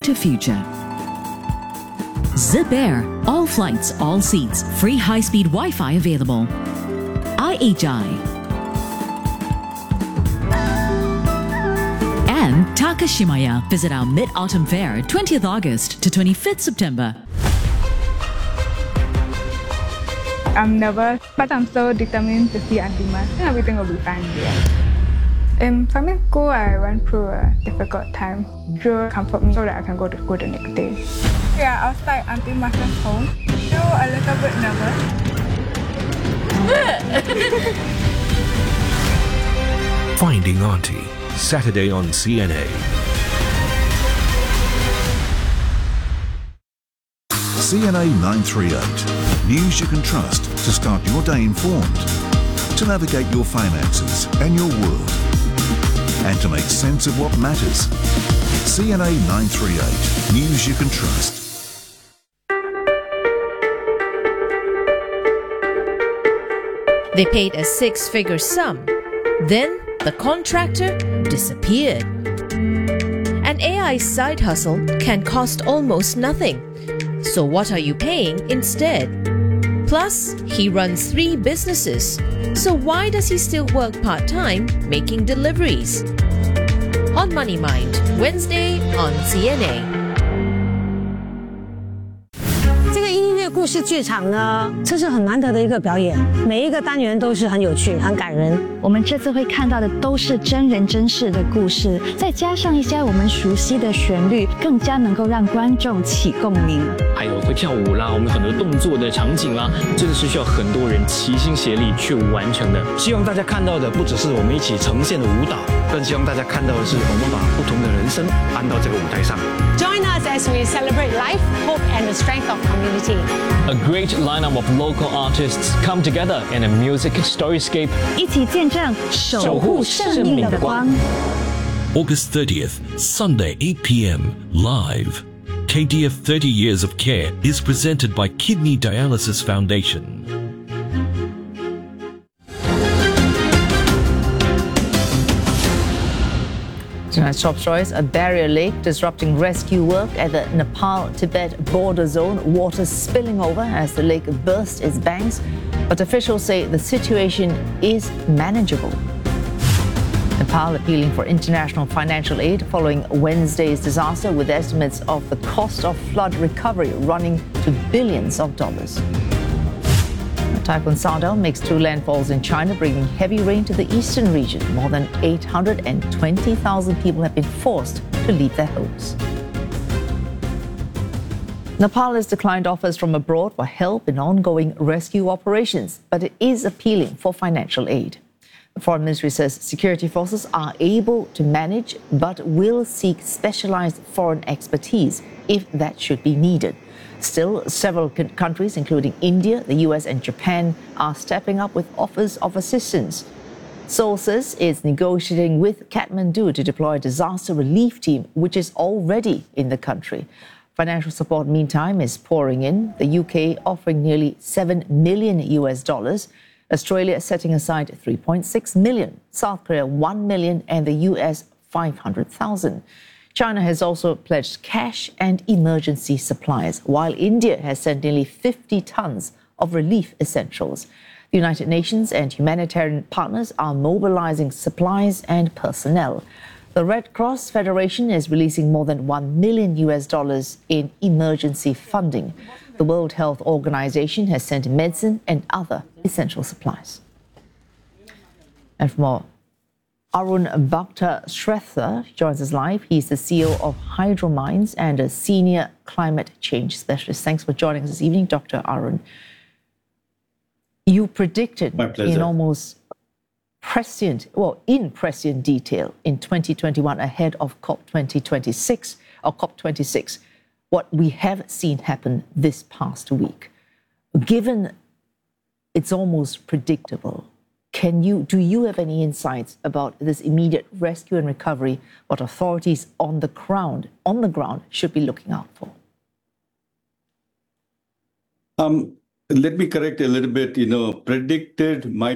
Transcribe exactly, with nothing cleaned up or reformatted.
brighter future. Zip Air, all flights, all seats, free high-speed Wi-Fi available. I H I. And Takashimaya. Visit our Mid-Autumn Fair, twentieth August to twenty-fifth September. I'm nervous, but I'm so determined to see Auntie Mas. Everything will be fine there. In primary school, I went through a difficult time. Drew comfort me so that I can go to school the next day. Yeah, outside Auntie Mas's home, still a little bit nervous. Finding Auntie, Saturday on C N A. C N A nine three eight. News you can trust to start your day informed, to navigate your finances and your world, and to make sense of what matters. C N A nine three eight. News you can trust. They paid a six-figure sum. Then the contractor disappeared. An A I side hustle can cost almost nothing. So what are you paying instead? Plus, he runs three businesses. So why does he still work part-time making deliveries? On Money Mind, Wednesday on C N A. 这个音乐故事剧场呢，这是很难得的一个表演，每一个单元都是很有趣、很感人。 我们这次会看到的都是真人真事的故事，再加上一些我们熟悉的旋律，更加能够让观众起共鸣。 还有会跳舞啦，我们很多动作的场景啦，这个是需要很多人齐心协力去完成的。 希望大家看到的不只是我们一起呈现的舞蹈，更希望大家看到的是我们把不同的人生搬到这个舞台上。 Join us as we celebrate life, hope, and the strength of community. A great lineup of local artists come together in a music storyscape. 一起见证守护生命的光。 August thirtieth, Sunday, eight p m live. K D F thirty Years of Care is presented by Kidney Dialysis Foundation. Tonight's top stories: a barrier lake disrupting rescue work at the Nepal-Tibet border zone. Water spilling over as the lake bursts its banks, but officials say the situation is manageable. Nepal appealing for international financial aid following Wednesday's disaster, with estimates of the cost of flood recovery running to billions of dollars. Typhoon Saudal makes two landfalls in China, bringing heavy rain to the eastern region. More than eight hundred twenty thousand people have been forced to leave their homes. Nepal has declined offers from abroad for help in ongoing rescue operations, but it is appealing for financial aid. The Foreign Ministry says security forces are able to manage, but will seek specialized foreign expertise if that should be needed. Still, several countries, including India, the U S, and Japan, are stepping up with offers of assistance. Seoul says it's negotiating with Kathmandu to deploy a disaster relief team, which is already in the country. Financial support, meantime, is pouring in, the U K offering nearly seven million U S dollars, Australia setting aside three point six million, South Korea one million, and the U S five hundred thousand. China has also pledged cash and emergency supplies, while India has sent nearly fifty tons of relief essentials. The United Nations and humanitarian partners are mobilizing supplies and personnel. The Red Cross Federation is releasing more than one million U S dollars in emergency funding. The World Health Organization has sent medicine and other essential supplies. And for more, Arun Bhattacharya joins us live. He's the C E O of Hydromines and a senior climate change specialist. Thanks for joining us this evening, Doctor Arun. You predicted in almost prescient, well, in prescient detail in twenty twenty-one ahead of COP twenty twenty-six or COP twenty-six what we have seen happen this past week. Given it's almost predictable, Can you, do you have any insights about this immediate rescue and recovery, what authorities on the ground, on the ground should be looking out for? Um, let me correct a little bit, you know, predicted might